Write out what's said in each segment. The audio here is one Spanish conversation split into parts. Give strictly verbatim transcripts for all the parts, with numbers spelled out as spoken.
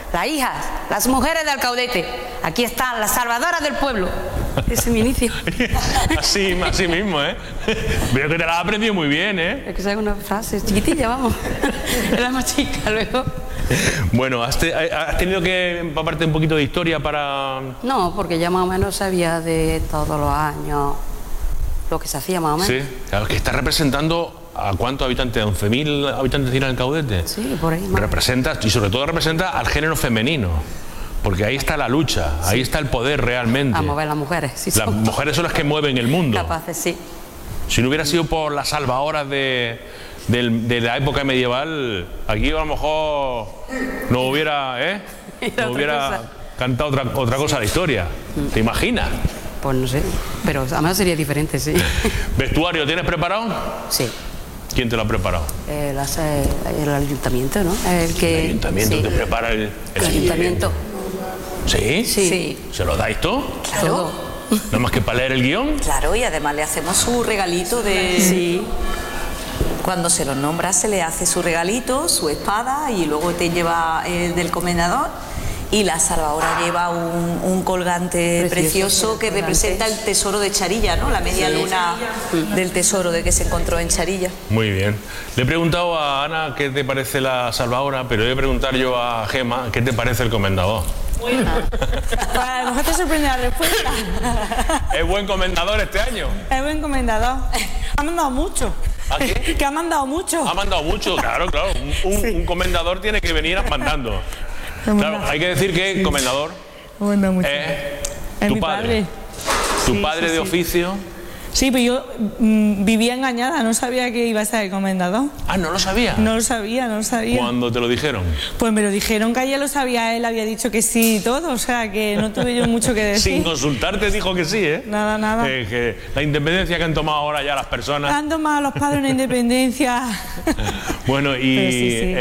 las hijas, las mujeres de Alcaudete. Aquí están las salvadoras del pueblo. Ese es mi inicio. Así, así mismo, ¿eh? Veo que te la has aprendido muy bien, ¿eh? Es que sea una frase chiquitilla, vamos. Era más chica luego. Bueno, ¿has, te, ¿has tenido que empaparte un poquito de historia para...? No, porque ya más o menos sabía de todos los años lo que se hacía más o menos. Sí, claro, que está representando a cuántos habitantes, a once mil habitantes tiene Alcaudete. Sí, por ahí más. Representa, y sobre todo representa al género femenino. Porque ahí está la lucha, sí. Ahí está el poder realmente. A mover las mujeres. Sí, las son mujeres son las que mueven el mundo. Capaces, sí. Si no hubiera sido por las salvadoras de, de, de la época medieval, aquí a lo mejor no hubiera, ¿eh? No hubiera cantado otra, otra cosa a la historia. ¿Te imaginas? Pues no sé, pero además sería diferente, sí. ¿Vestuario tienes preparado? Sí. ¿Quién te lo ha preparado? Eh, las, eh, el ayuntamiento, ¿no? El, que, ¿El ayuntamiento sí. te prepara el, el, el ayuntamiento? ¿Sí? Sí. ¿Se lo dais todo? Claro. ¿Nada más que para leer el guión? Claro, y además le hacemos su regalito de... Sí. Cuando se los nombra se le hace su regalito, su espada, y luego te lleva el del comendador. Y la salvadora lleva un, un colgante precioso, precioso que colgante. representa el tesoro de Charilla, ¿no? La media luna del tesoro de que se encontró en Charilla. Muy bien. Le he preguntado a Ana qué te parece la salvadora, pero voy a preguntar yo a Gema qué te parece el comendador. Bueno, a lo mejor te sorprende la respuesta. ¿Es buen comendador este año? Es buen comendador. Ha mandado mucho. ¿A qué? Que ha mandado mucho. Ha mandado mucho, claro, claro. Un, un, sí. un comendador tiene que venir mandando. Claro, hay que decir que el comendador bueno, es es tu mi padre. padre. Tu sí, padre sí, de sí. oficio. Sí, pero yo mmm, vivía engañada, no sabía que iba a ser el comendador. Ah, ¿no lo sabía? No lo sabía, no lo sabía. ¿Cuándo te lo dijeron? Pues me lo dijeron que ayer lo sabía, él había dicho que sí y todo, o sea que no tuve yo mucho que decir. Sin consultarte dijo que sí, ¿eh? Nada, nada. Eh, que la independencia que han tomado ahora ya las personas. Han tomado los padres una independencia. Bueno, y sí, sí.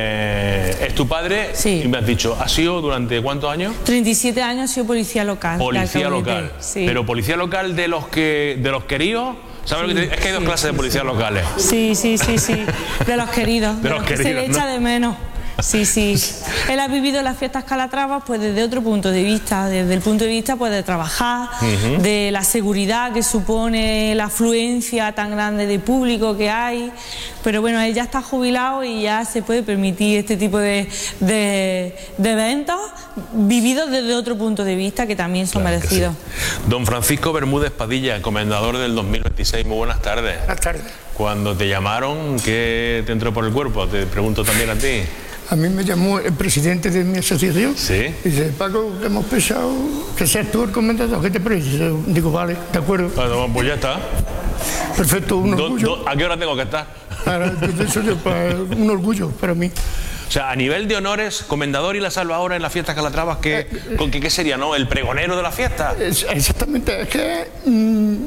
Eh, es tu padre, sí. Y me has dicho, ¿ha sido durante cuántos años? treinta y siete años, ha sido policía local. Policía local. Sí. Pero policía local de los que de los queridos. ¿Sabes sí, lo que te... Es que hay dos sí, clases sí, de policías sí. locales. Sí, sí, sí, sí. De los queridos. De, de los, los que queridos, se le ¿no? echa de menos. Sí, sí. Él ha vivido las fiestas Calatravas pues desde otro punto de vista, desde el punto de vista pues de trabajar, uh-huh. de la seguridad que supone la afluencia tan grande de público que hay, pero bueno, él ya está jubilado y ya se puede permitir este tipo de, de, de eventos vividos desde otro punto de vista que también son claro merecidos. Sí. Don Francisco Bermúdez Padilla, comendador del dos mil veintiséis, muy buenas tardes. Buenas tardes. Cuando te llamaron, ¿qué te entró por el cuerpo? Te pregunto también a ti. A mí me llamó el presidente de mi asociación. Sí. Y dice, Paco, que hemos pensado que seas tú el comendador, ¿qué te parece? Digo, vale, de acuerdo. Bueno, pues ya está. Perfecto, un do, orgullo. Do, ¿A qué hora tengo que estar? Para, eso yo, para, un orgullo para mí. O sea, a nivel de honores, comendador y la salvadora en las fiestas Calatravas, ¿qué, eh, con qué, qué sería, no? ¿El pregonero de la fiesta? Es, exactamente, es que mmm,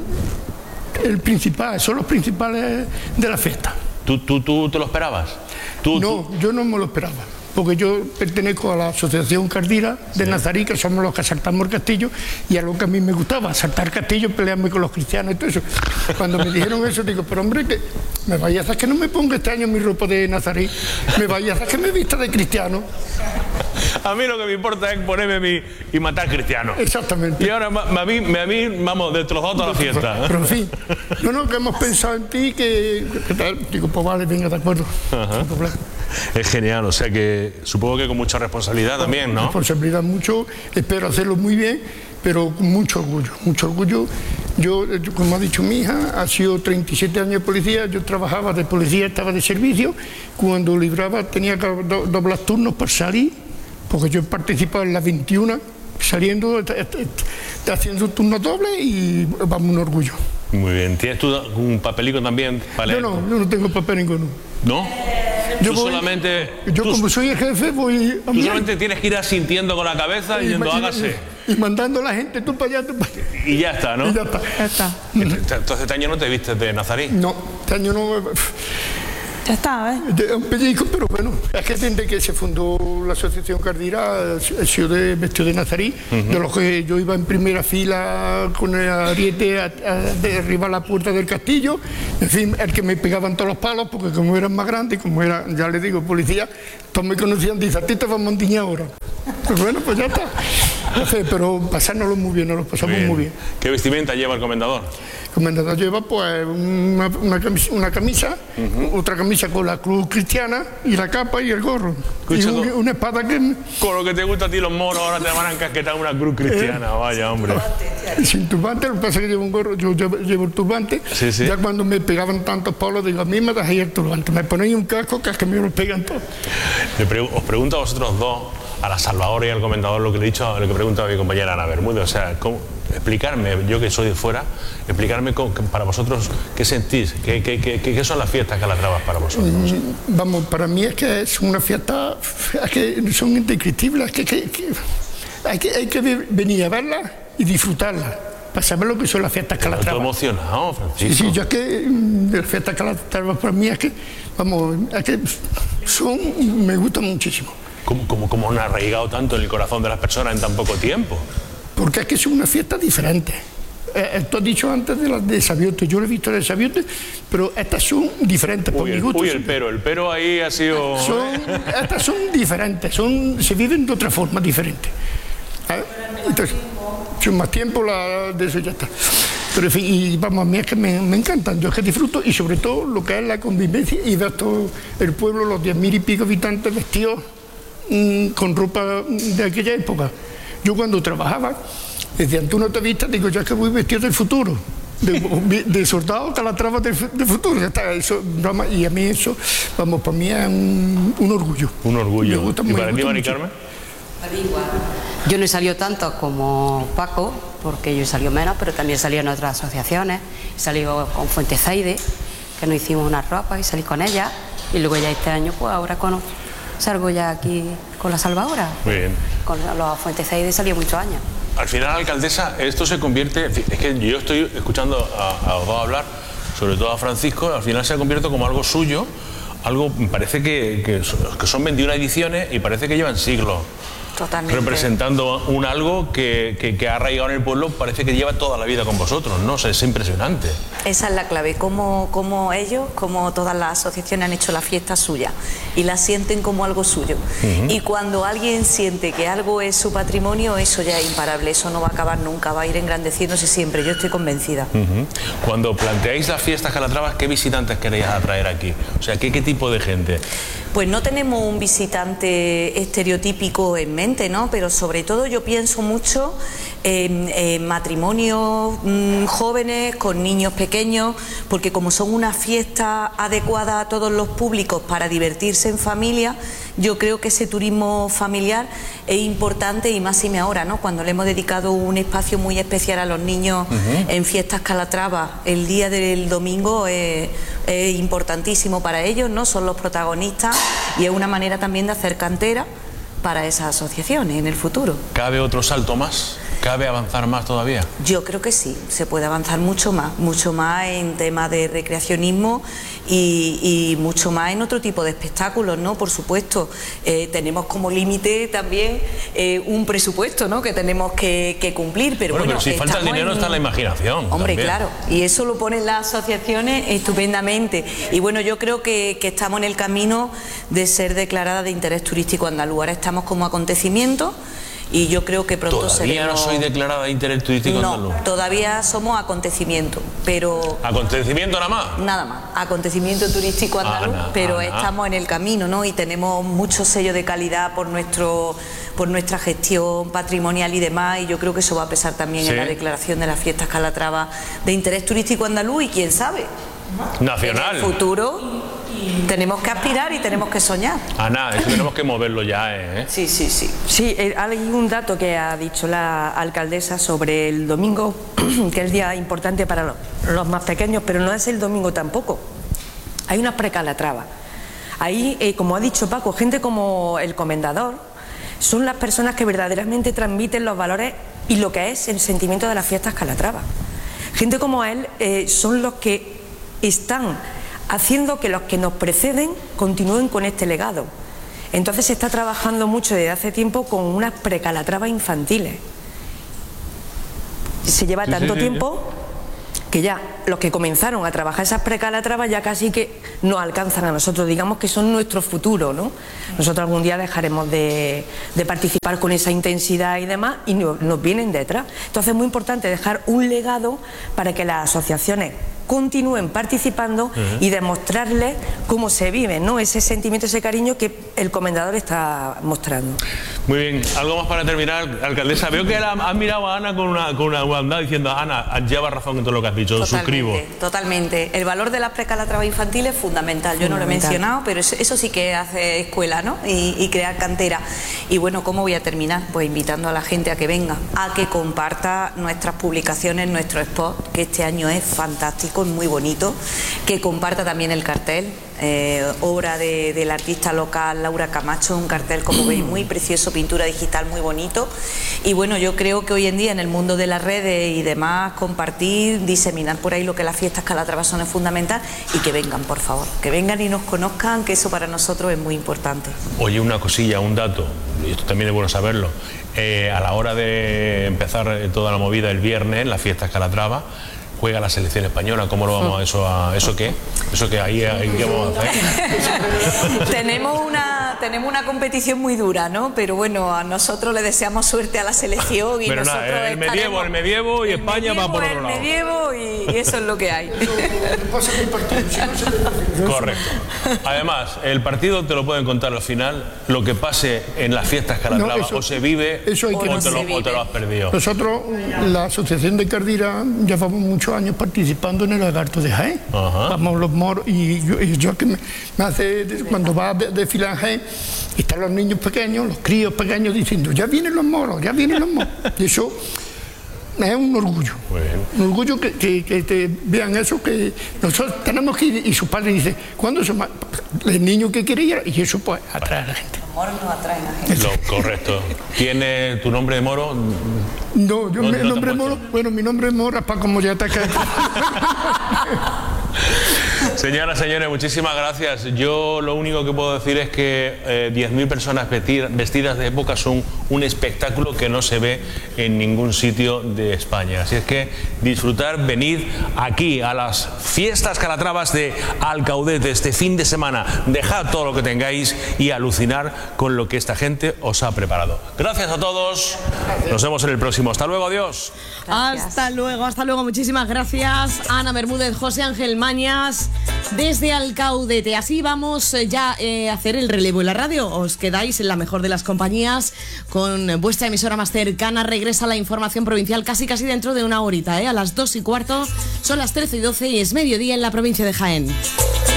el principal, son los principales de la fiesta. ¿Tú, tú, tú te lo esperabas? ¿Tú, no, tú? yo no me lo esperaba, porque yo pertenezco a la asociación Cardira de sí. Nazarí, que somos los que asaltamos el castillo, y a lo que a mí me gustaba, asaltar castillos, pelearme con los cristianos y todo eso. Cuando me dijeron eso, digo, pero hombre, que me vaya a hacer que no me ponga este año mi ropa de Nazarí, me vaya a hacer que me vista de cristiano. A mí lo que me importa es ponerme mi y matar cristianos. Exactamente. Y ahora a mí, a mí vamos, destrozado toda la fiesta. Pero en fin, no, no, que hemos pensado en ti, que, que tal. Digo, pues vale, venga, de acuerdo. Ajá. Es genial, o sea que supongo que con mucha responsabilidad con, también, ¿no? Responsabilidad mucho, espero hacerlo muy bien, pero con mucho orgullo, mucho orgullo. Yo, como ha dicho mi hija, ha sido treinta y siete años de policía, yo trabajaba de policía, estaba de servicio, cuando libraba tenía que do, doblar turnos para salir, porque yo participaba en las veintiuna, saliendo, haciendo turnos dobles y vamos, un orgullo. Muy bien, ¿tienes tú un papelico también para leer? Yo no, yo no tengo papel ninguno. ¿No? Yo, tú voy, solamente, yo tú, como soy el jefe voy... Tú solamente tienes que ir asintiendo con la cabeza y diciendo, hágase. Y mandando a la gente, tú para allá, tú para allá. Y ya está, ¿no? Y ya está. Ya está. Entonces este año no te vistes de nazarí. No, este año no... Ya está, ¿eh? De un pellizco, pero bueno. Es que desde que se fundó la asociación Cardira, he sido de vestido de nazarí, uh-huh. de los que yo iba en primera fila con el ariete a, a derribar la puerta del castillo. En fin, el que me pegaban todos los palos, porque como eran más grandes, como era, ya les digo, policía, todos me conocían, dice, a ti te vas a montiñar ahora. Pues bueno, pues ya está. Pero pasárnoslo muy bien, nos lo pasamos bien. muy bien. ¿Qué vestimenta lleva el comendador? El comendador lleva pues una, una camisa, una camisa uh-huh. otra camisa con la cruz cristiana y la capa y el gorro. Y un, una espada que... Con lo que te gusta a ti los moros, ahora te van a encasquetar una cruz cristiana, eh, vaya hombre. Sin turbante, lo que pasa es que llevo un gorro, yo llevo, llevo el turbante, sí, sí. Ya cuando me pegaban tantos polos, digo, a mí me dejáis el turbante, me ponéis un casco que es que me lo pegan todos. Pre os pregunto a vosotros dos, a la salvadora y al comendador, lo que le he dicho, lo que pregunta a mi compañera Ana Bermúdez, o sea, ¿cómo, explicarme, yo que soy de fuera, explicarme cómo, para vosotros qué sentís, qué, qué, qué, qué son las fiestas calatravas para vosotros. Mm, vamos, para mí es que es una fiesta, es que son indescriptibles, es que, que, que, hay que hay que venir a verlas y disfrutarlas, para saber lo que son las fiestas calatravas. Estoy emocionado, Francisco. Sí, sí, yo es que las fiestas calatravas para mí es que, vamos, es que son, me gustan muchísimo. ¿Cómo, cómo, cómo han arraigado tanto en el corazón de las personas en tan poco tiempo? Porque es que es una fiesta diferente. Eh, tú has dicho antes de las de Sabiote, yo lo he visto de Sabiote, pero estas son diferentes. Uy, por el, mi gusto. Uy, el pero, el pero ahí ha sido... Son, estas son diferentes, son, se viven de otra forma diferente. ¿Eh? Entonces, son más tiempo, la, de eso ya está. Pero en fin, y vamos, a mí es que me, me encantan, yo es que disfruto, y sobre todo lo que es la convivencia y ver todo el pueblo, los diez mil y pico habitantes vestidos mmm, con ropa de aquella época. Yo cuando trabajaba, decían, tú no te vistas, digo, ya que voy vestido del futuro, de, de soldado Calatrava del, del futuro, ya está, eso, y a mí eso, vamos, para mí es un, un orgullo. Un orgullo. Me gusta, ¿Y me para ti, gusta Mari mucho. Carmen? Yo no he salido tanto como Paco, porque yo he salido menos, pero también salí en otras asociaciones. He salido con Fuentesaide, que nos hicimos unas ropas y salí con ella. Y luego ya este año, pues ahora con, salgo ya aquí con la Salvadora. Muy bien. Con los Fuentesaide salí muchos años. Al final, alcaldesa, esto se convierte... Es que yo estoy escuchando a, a los dos hablar, sobre todo a Francisco, al final se convierte como algo suyo, algo, parece que, que, que son veintiuna ediciones y parece que llevan siglos. Totalmente. Representando un algo que, que, que ha arraigado en el pueblo, parece que lleva toda la vida con vosotros, ¿no? O sea, es impresionante. Esa es la clave, como, como ellos, como todas las asociaciones han hecho la fiesta suya y la sienten como algo suyo. Uh-huh. Y cuando alguien siente que algo es su patrimonio, eso ya es imparable, eso no va a acabar nunca, va a ir engrandeciéndose siempre, yo estoy convencida. Uh-huh. Cuando planteáis las fiestas calatravas, ¿qué visitantes queréis atraer aquí? O sea, ¿qué, qué tipo de gente? Pues no tenemos un visitante estereotípico en mente, ¿no? Pero sobre todo yo pienso mucho en, en matrimonios mmm, jóvenes con niños pequeños, porque como son una fiesta adecuada a todos los públicos para divertirse en familia, yo creo que ese turismo familiar es importante, y más si me ahora, ¿no? Cuando le hemos dedicado un espacio muy especial a los niños uh-huh. en fiestas calatravas, el día del domingo es, es importantísimo para ellos, ¿no? Son los protagonistas y es una manera también de hacer cantera para esas asociaciones en el futuro. ¿Cabe otro salto más? ¿Cabe avanzar más todavía? Yo creo que sí, se puede avanzar mucho más, mucho más en temas de recreacionismo y, y mucho más en otro tipo de espectáculos, ¿no? Por supuesto, eh, tenemos como límite también eh, un presupuesto, ¿no? Que tenemos que, que cumplir, pero bueno, bueno, pero si falta el dinero en... está la imaginación. Hombre, también. Claro, y eso lo ponen las asociaciones estupendamente. Y bueno, yo creo que, que estamos en el camino de ser declarada de interés turístico andaluz. Ahora estamos como acontecimiento. Y yo creo que pronto ¿Todavía seremos... no soy declarada de interés turístico no, andaluz? No, todavía somos acontecimiento, pero... ¿Acontecimiento nada más? Nada más, acontecimiento turístico andaluz, Ana, pero Ana. estamos en el camino, ¿no? Y tenemos mucho sello de calidad por nuestro por nuestra gestión patrimonial y demás, y yo creo que eso va a pesar también ¿Sí? en la declaración de las fiestas calatravas de interés turístico andaluz, y quién sabe... Nacional. En el futuro tenemos que aspirar y tenemos que soñar. Ana, eso tenemos que moverlo ya, ¿eh? Sí, sí, sí. Sí, hay un dato que ha dicho la alcaldesa sobre el domingo, que es el día importante para los, los más pequeños, pero no es el domingo tampoco. Hay una precalatrava. Ahí, eh, como ha dicho Paco, gente como el comendador son las personas que verdaderamente transmiten los valores y lo que es el sentimiento de las fiestas calatravas. Gente como él eh, son los que están haciendo que los que nos preceden continúen con este legado. Entonces se está trabajando mucho desde hace tiempo con unas precalatravas infantiles. Se lleva sí, tanto sí, tiempo que ya los que comenzaron a trabajar esas precalatrabas ya casi que nos alcanzan a nosotros, digamos que son nuestro futuro, ¿no? Nosotros algún día dejaremos de, de participar con esa intensidad y demás y no, nos vienen detrás. Entonces es muy importante dejar un legado para que las asociaciones continúen participando uh-huh. y demostrarles cómo se vive, ¿no? Ese sentimiento, ese cariño que el comendador está mostrando. Muy bien, algo más para terminar, alcaldesa. Veo que has mirado a Ana con una, con una igualdad diciendo, Ana, lleva razón en todo lo que has dicho, totalmente, suscribo. Totalmente. El valor de la precalatrava infantil es fundamental. Yo fundamental. no lo he mencionado, pero eso, eso sí que hace escuela, ¿no? Y, y crear cantera. Y bueno, ¿cómo voy a terminar? Pues invitando a la gente a que venga, a que comparta nuestras publicaciones, nuestro spot, que este año es fantástico, muy bonito, que comparta también el cartel, eh, obra de, del artista local Laura Camacho, un cartel, como veis, muy precioso, pintura digital muy bonito. Y bueno, yo creo que hoy en día en el mundo de las redes y demás, compartir, diseminar por ahí lo que las fiestas Calatrava son es fundamental, y que vengan, por favor, que vengan y nos conozcan, que eso para nosotros es muy importante. Oye, una cosilla, un dato, y esto también es bueno saberlo. Eh, a la hora de empezar toda la movida el viernes, las fiestas Calatrava, juega la selección española. ¿Cómo lo vamos a eso? A, ¿Eso qué? ¿Eso qué? Ahí, ahí ¿qué vamos a hacer? tenemos una tenemos una competición muy dura, ¿no? Pero bueno, a nosotros le deseamos suerte a la selección y Pero nosotros nada, el medievo, el medievo y el España medievo, va por otro lado. El medievo y eso es lo que hay. Correcto. Además, el partido te lo pueden contar al final, lo que pase en las fiestas Calatrava, no, o se vive eso hay o, que te lo, o te lo has perdido. Nosotros, la Asociación de Cardira, llevamos muchos años participando en el lagarto de Jaén. Ajá. Vamos los moros y yo, y yo que me, me hace, cuando va a desfilar en Jaén, están los niños pequeños, los críos pequeños diciendo, ya vienen los moros, ya vienen los moros. Y eso es un orgullo. Bueno. Un orgullo que, que, que te vean eso, que nosotros tenemos que ir, y su padre dice, ¿cuándo son más? El niño que quiere ir, y eso pues atrae a la gente. Los moros no atraen a la gente. Lo, correcto. ¿Tiene tu nombre de moro? No, yo no, mi no nombre moro, bueno, mi nombre es Mora, para como ya está acá. Señoras, señores, muchísimas gracias. Yo lo único que puedo decir es que eh, diez mil personas vestidas, vestidas de época son un espectáculo que no se ve en ningún sitio de España. Así es que disfrutar, venid aquí a las fiestas Calatravas de Alcaudete este fin de semana. Dejad todo lo que tengáis y alucinar con lo que esta gente os ha preparado. Gracias a todos. Nos vemos en el próximo. Hasta luego, adiós. Gracias. Hasta luego, hasta luego. Muchísimas gracias, Ana Bermúdez, José Ángel Mañas, desde Alcaudete. Así vamos ya eh, a hacer el relevo en la radio. Os quedáis en la mejor de las compañías con vuestra emisora más cercana. Regresa la información provincial casi casi dentro de una horita, ¿eh? A las dos y cuarto, son las trece y doce y es mediodía en la provincia de Jaén.